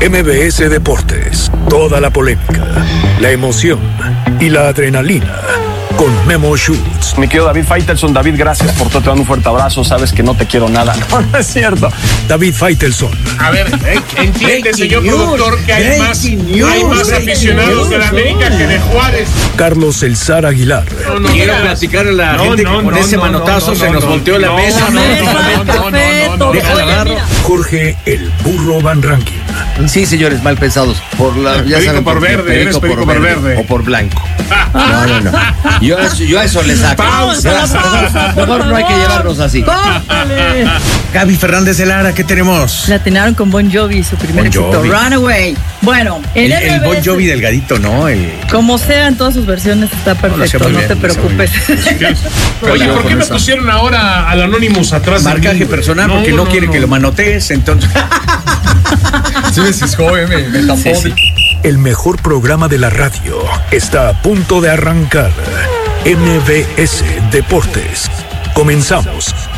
MBS Deportes, toda la polémica, la emoción y la adrenalina con Memo Schutz. Mi querido David Faitelson, David, gracias por todo, te mando un fuerte abrazo, sabes que no te quiero nada. No es cierto. David Faitelson. A ver, entiende, señor productor, que hay más aficionados de la América que de Juárez. Carlos El Zar Aguilar. Quiero platicar a la gente que con ese manotazo se nos volteó la mesa. Déjala agarro. Jorge El Burro Van Rankin. Sí, señores, mal pensados. Perico por verde, eres perico por verde. O por blanco. No. Yo a eso le saco. Pausa. Mejor no hay que llevarnos así. Gaby Fernández de Lara, ¿qué tenemos? La atinaron con Bon Jovi, su primer Bon éxito, Jovi. Runaway. Bueno, El Bon Jovi delgadito, ¿no? Como sea, en todas sus versiones está perfecto, no te preocupes. Oye, ¿por qué me pusieron ahora al Anonymous atrás? Marcaje personal porque no quiere que lo manotees, entonces. Sí, me ciscó, me tapó. Sí. El mejor programa de la radio está a punto de arrancar. MBS Deportes. Comenzamos.